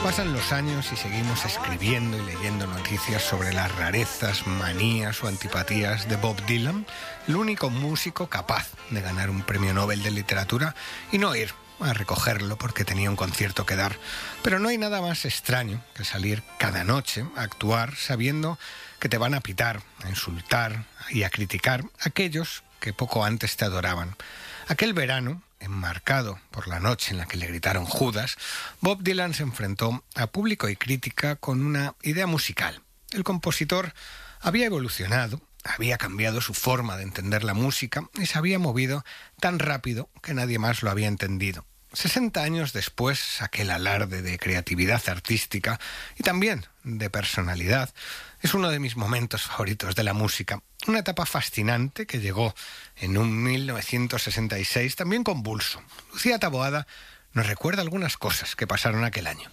Pasan los años y seguimos escribiendo y leyendo noticias sobre las rarezas, manías o antipatías de Bob Dylan, el único músico capaz de ganar un premio Nobel de literatura y no ir a recogerlo porque tenía un concierto que dar. Pero no hay nada más extraño que salir cada noche a actuar sabiendo que te van a pitar, a insultar y a criticar a aquellos que poco antes te adoraban. Aquel verano, enmarcado por la noche en la que le gritaron Judas, Bob Dylan se enfrentó a público y crítica con una idea musical. El compositor había evolucionado, había cambiado su forma de entender la música y se había movido tan rápido que nadie más lo había entendido. 60 años después, aquel alarde de creatividad artística y también de personalidad es uno de mis momentos favoritos de la música. Una etapa fascinante que llegó en un 1966 también convulso. Lucía Taboada nos recuerda algunas cosas que pasaron aquel año.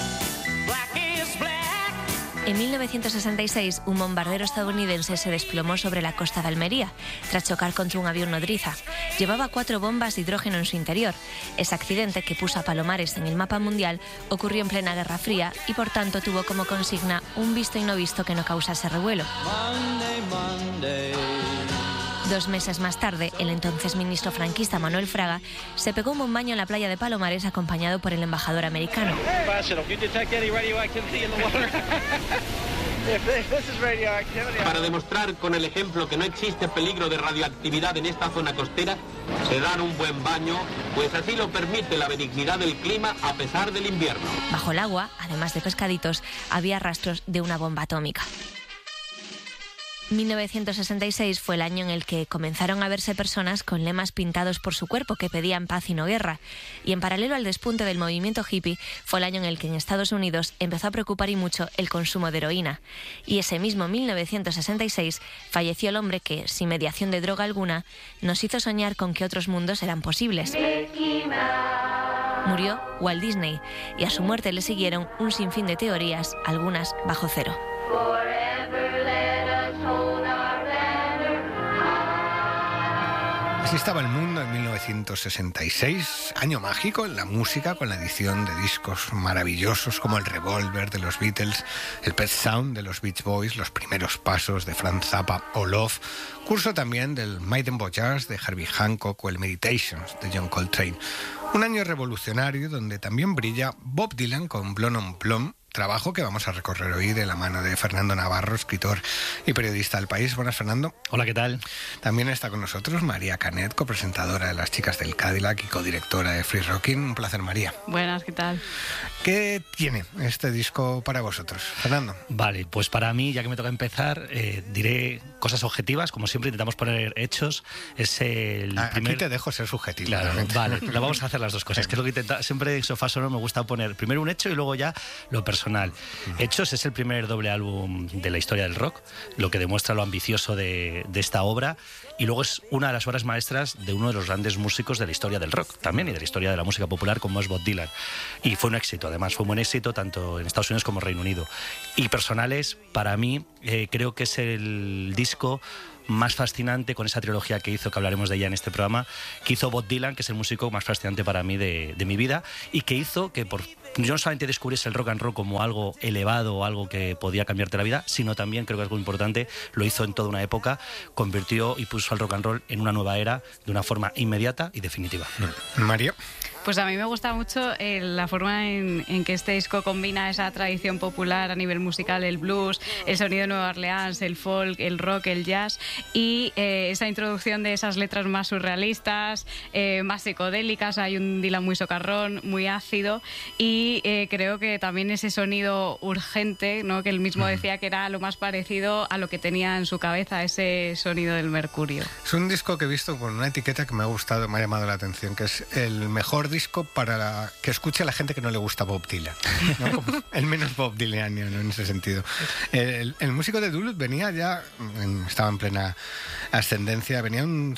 En 1966, un bombardero estadounidense se desplomó sobre la costa de Almería, tras chocar contra un avión nodriza. Llevaba 4 bombas de hidrógeno en su interior. Ese accidente, que puso a Palomares en el mapa mundial, ocurrió en plena Guerra Fría y, por tanto, tuvo como consigna un visto y no visto que no causase revuelo. 2 meses más tarde, el entonces ministro franquista Manuel Fraga se pegó un buen baño en la playa de Palomares acompañado por el embajador americano. Para demostrar con el ejemplo que no existe peligro de radioactividad en esta zona costera, se dan un buen baño, pues así lo permite la benignidad del clima a pesar del invierno. Bajo el agua, además de pescaditos, había rastros de una bomba atómica. 1966 fue el año en el que comenzaron a verse personas con lemas pintados por su cuerpo que pedían paz y no guerra, y en paralelo al despunte del movimiento hippie fue el año en el que en Estados Unidos empezó a preocupar y mucho el consumo de heroína, y ese mismo 1966 falleció el hombre que, sin mediación de droga alguna, nos hizo soñar con que otros mundos eran posibles. Murió Walt Disney, y a su muerte le siguieron un sinfín de teorías, algunas bajo cero. Así estaba el mundo en 1966, año mágico en la música, con la edición de discos maravillosos como el Revolver de los Beatles, el Pet Sound de los Beach Boys, los primeros pasos de Frank Zappa o Love, curso también del Maiden Voyage de Herbie Hancock o el Meditations de John Coltrane. Un año revolucionario donde también brilla Bob Dylan con Blonde on Blonde, trabajo que vamos a recorrer hoy de la mano de Fernando Navarro, escritor y periodista del País. Buenas, Fernando. Hola, ¿qué tal? También está con nosotros María Canet, copresentadora de Las Chicas del Cadillac y codirectora de Free Rocking. Un placer, María. Buenas, ¿qué tal? ¿Qué tiene este disco para vosotros, Fernando? Vale, pues para mí, ya que me toca empezar, diré cosas objetivas, como siempre intentamos poner hechos. Es el primer... Aquí te dejo ser subjetivo. Claro, realmente. vale, lo vamos a hacer las dos cosas, que es lo que intenta siempre en Sofá Sonoro. Me gusta poner primero un hecho y luego ya lo personal. Hechos es el primer doble álbum de la historia del rock, lo que demuestra lo ambicioso de esta obra, y luego es una de las obras maestras de uno de los grandes músicos de la historia del rock también y de la historia de la música popular, como es Bob Dylan, y fue un éxito, además fue un buen éxito tanto en Estados Unidos como en Reino Unido. Y personales, para mí creo que es el disco más fascinante, con esa trilogía que hizo, que hablaremos de ella en este programa, que hizo Bob Dylan, que es el músico más fascinante para mí de mi vida, y que hizo que yo no solamente descubriese el rock and roll como algo elevado o algo que podía cambiarte la vida, sino también, creo que es algo importante, lo hizo en toda una época, convirtió y puso al rock and roll en una nueva era de una forma inmediata y definitiva. María. Pues a mí me gusta mucho la forma en que este disco combina esa tradición popular a nivel musical, el blues, el sonido de Nueva Orleans, el folk, el rock, el jazz, y esa introducción de esas letras más surrealistas, más psicodélicas. Hay un Dylan muy socarrón, muy ácido, y creo que también ese sonido urgente, ¿no?, que él mismo decía que era lo más parecido a lo que tenía en su cabeza, ese sonido del mercurio. Es un disco que he visto con una etiqueta que me ha gustado, me ha llamado la atención, que es el mejor disco para que escuche la gente que no le gusta Bob Dylan, ¿no? Como el menos Bob Dylan, ¿no?, en ese sentido. El músico de Duluth venía ya, estaba en plena ascendencia, venía un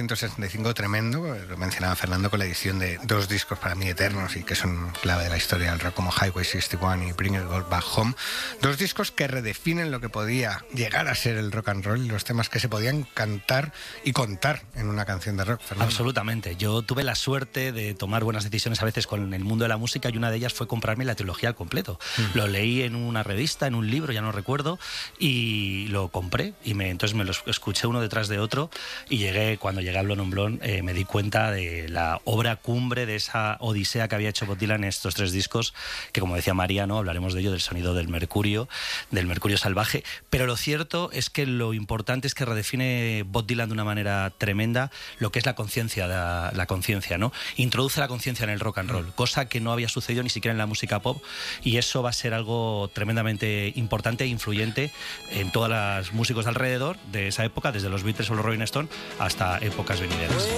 1965 tremendo, lo mencionaba Fernando, con la edición de 2 discos para mí eternos y que son clave de la historia del rock, como Highway 61 y Bring It All Back Home. 2 discos que redefinen lo que podía llegar a ser el rock and roll y los temas que se podían cantar y contar en una canción de rock, Fernando. Absolutamente. Yo tuve la suerte de tomar tomar buenas decisiones a veces con el mundo de la música, y una de ellas fue comprarme la trilogía al completo. Lo leí en una revista, en un libro, ya no recuerdo, y lo compré, y entonces me los escuché uno detrás de otro, y cuando llegué a Blonde on Blonde me di cuenta de la obra cumbre, de esa odisea que había hecho Bob Dylan en estos 3 discos, que como decía María, ¿no? Hablaremos de ello, del sonido del mercurio salvaje, pero lo cierto es que lo importante es que redefine Bob Dylan de una manera tremenda lo que es la conciencia, ¿no? Introduce la conciencia en el rock and roll, cosa que no había sucedido ni siquiera en la música pop, y eso va a ser algo tremendamente importante e influyente en todos los músicos de alrededor de esa época, desde los Beatles o los Rolling Stones hasta épocas venideras.